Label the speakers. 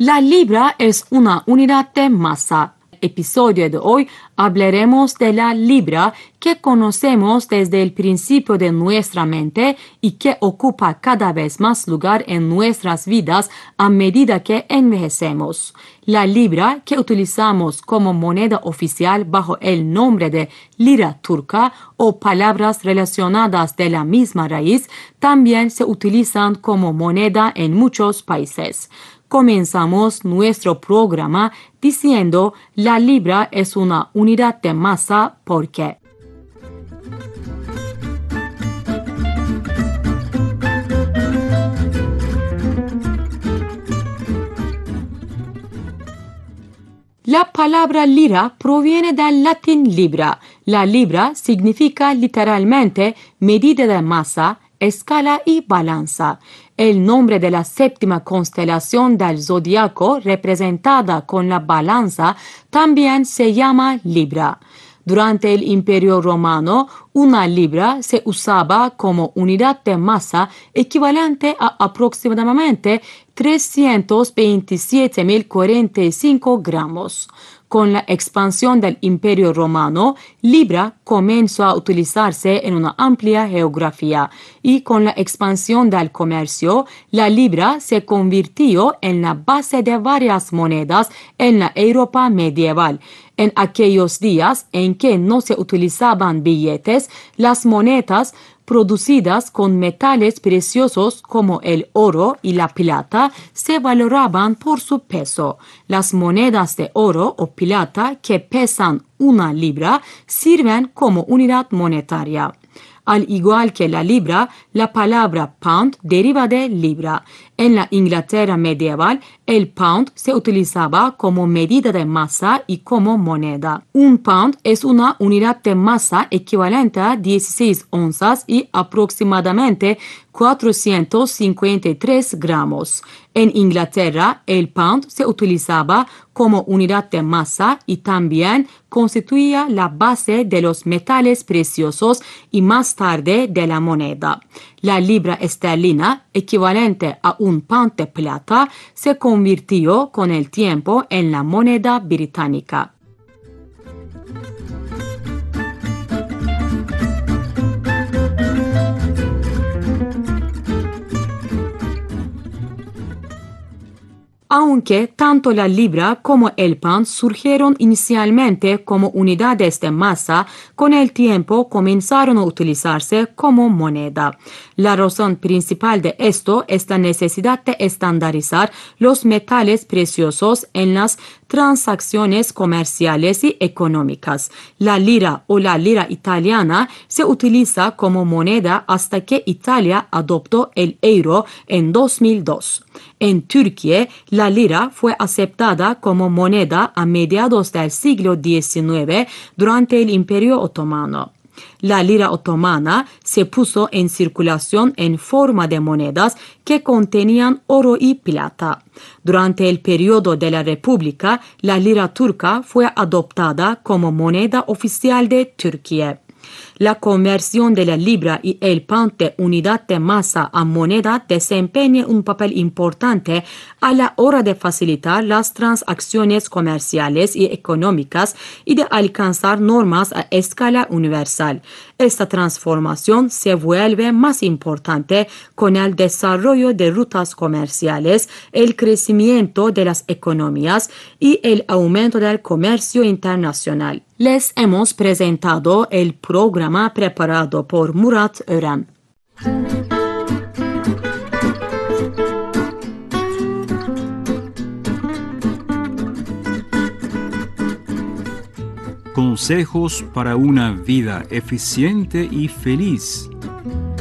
Speaker 1: La libra es una unidad de masa. Episodio de hoy hablaremos de la libra que conocemos desde el principio de nuestra mente y que ocupa cada vez más lugar en nuestras vidas a medida que envejecemos. La libra que utilizamos como moneda oficial bajo el nombre de lira turca o palabras relacionadas de la misma raíz también se utilizan como moneda en muchos países. Comenzamos nuestro programa diciendo la libra es una unidad de masa porque la palabra lira proviene del latín libra. La libra significa literalmente medida de masa, escala y balanza. El nombre de la séptima constelación del zodiaco, representada con la balanza, también se llama Libra. Durante el Imperio Romano, una libra se usaba como unidad de masa equivalente a aproximadamente 327.045 gramos. Con la expansión del Imperio Romano, libra comenzó a utilizarse en una amplia geografía y con la expansión del comercio, la libra se convirtió en la base de varias monedas en la Europa medieval. En aquellos días en que no se utilizaban billetes, las monedas producidas con metales preciosos como el oro y la plata se valoraban por su peso. Las monedas de oro o plata que pesan una libra sirven como unidad monetaria. Al igual que la libra, la palabra pound deriva de libra. En la Inglaterra medieval, el pound se utilizaba como medida de masa y como moneda. Un pound es una unidad de masa equivalente a 16 onzas y aproximadamente 453 gramos. En Inglaterra, el pound se utilizaba como unidad de masa y también constituía la base de los metales preciosos y más tarde de la moneda. La libra esterlina, equivalente a un pound de plata, se convirtió con el tiempo en la moneda británica. Aunque tanto la libra como el pound surgieron inicialmente como unidades de masa, con el tiempo comenzaron a utilizarse como moneda. La razón principal de esto es la necesidad de estandarizar los metales preciosos en las transacciones comerciales y económicas. La lira o la lira italiana se utiliza como moneda hasta que Italia adoptó el euro en 2002. En Turquía, la lira fue aceptada como moneda a mediados del siglo XIX durante el Imperio Otomano. La lira otomana se puso en circulación en forma de monedas que contenían oro y plata. Durante el periodo de la República, la lira turca fue adoptada como moneda oficial de Turquía. La conversión de la libra y el pound de unidad de masa a moneda desempeña un papel importante a la hora de facilitar las transacciones comerciales y económicas y de alcanzar normas a escala universal. Esta transformación se vuelve más importante con el desarrollo de rutas comerciales, el crecimiento de las economías y el aumento del comercio internacional. Les hemos presentado el programa preparado por Murat Ören.
Speaker 2: Consejos para una vida eficiente y feliz.